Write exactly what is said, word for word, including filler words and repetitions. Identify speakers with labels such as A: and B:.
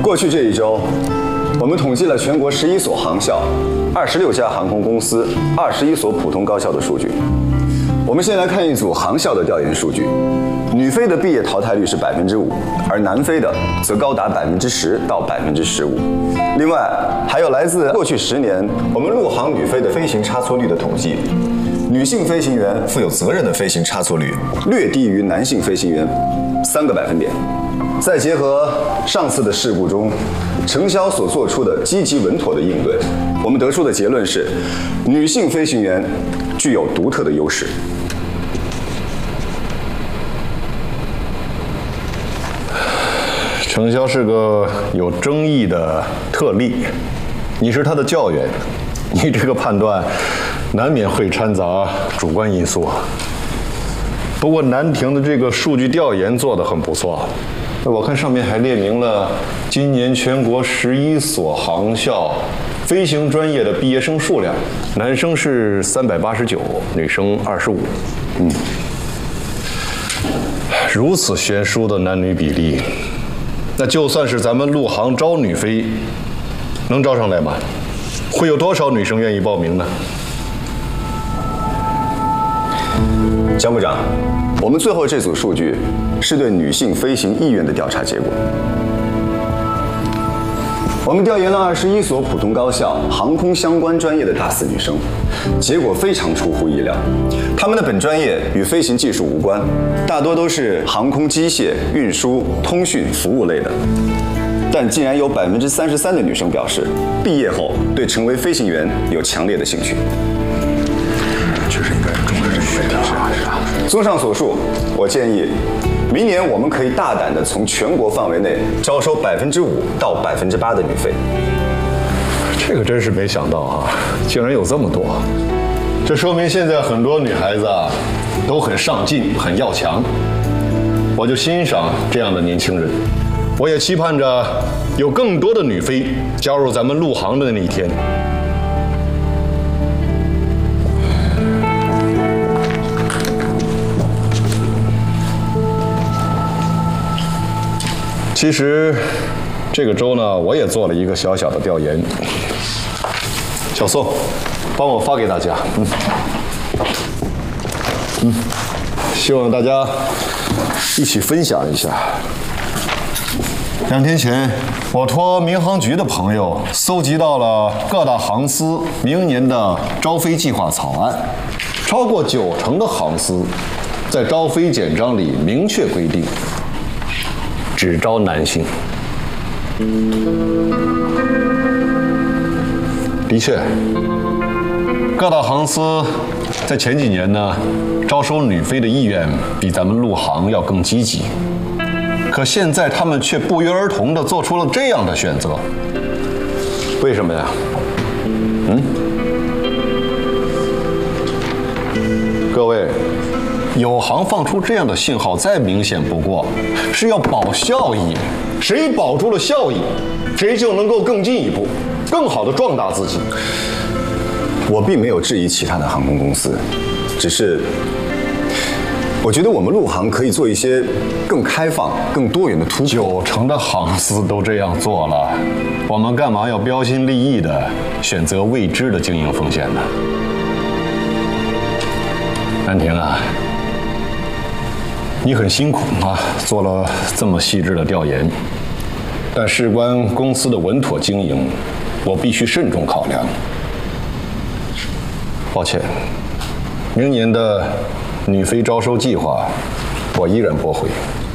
A: 过去这一周，我们统计了全国十一所航校、二十六家航空公司、二十一所普通高校的数据。我们先来看一组航校的调研数据：女飞的毕业淘汰率是百分之五，而男飞的则高达百分之十到百分之十五。另外，还有来自过去十年我们陆航女飞的飞行差错率的统计。女性飞行员负有责任的飞行差错率略低于男性飞行员三个百分点。再结合上次的事故中，承销所做出的积极稳妥的应对，我们得出的结论是，女性飞行员具有独特的优势。
B: 承销是个有争议的特例，你是他的教员，你这个判断难免会掺杂主观因素。不过南庭的这个数据调研做得很不错，我看上面还列明了今年全国十一所航校飞行专业的毕业生数量，男生是三百八十九，女生二十五。嗯，如此悬殊的男女比例，那就算是咱们陆航招女飞，能招上来吗？会有多少女生愿意报名呢？
A: 江部长，我们最后这组数据是对女性飞行意愿的调查结果。我们调研了二十一所普通高校航空相关专业的大四女生，结果非常出乎意料，她们的本专业与飞行技术无关，大多都是航空机械、运输、通讯、服务类的。但竟然有百分之三十三的女生表示，毕业后对成为飞行员有强烈的兴趣。
C: 确实应该重视这个问题。
A: 综上所述，我建议，明年我们可以大胆地从全国范围内招收百分之五到百分之八的女飞。
B: 这个真是没想到啊，竟然有这么多！这说明现在很多女孩子啊，都很上进，很要强。我就欣赏这样的年轻人，我也期盼着有更多的女飞加入咱们陆航的那一天。其实，这个周呢，我也做了一个小小的调研。小宋，帮我发给大家。嗯，嗯，希望大家一起分享一下。两天前，我托民航局的朋友搜集到了各大航司明年的招飞计划草案，超过九成的航司在招飞简章里明确规定。只招男性。的确，各大航司在前几年呢，招收女飞的意愿比咱们陆航要更积极。可现在他们却不约而同地做出了这样的选择，为什么呀？嗯？各位。有航放出这样的信号，再明显不过，是要保效益。谁保住了效益，谁就能够更进一步，更好地壮大自己。
A: 我并没有质疑其他的航空公司，只是我觉得我们陆航可以做一些更开放、更多元的突破。
B: 九成的航司都这样做了，我们干嘛要标新立异地选择未知的经营风险呢？南婷啊。你很辛苦啊，做了这么细致的调研，但事关公司的稳妥经营，我必须慎重考量。抱歉，明年的女飞招收计划，我依然驳回。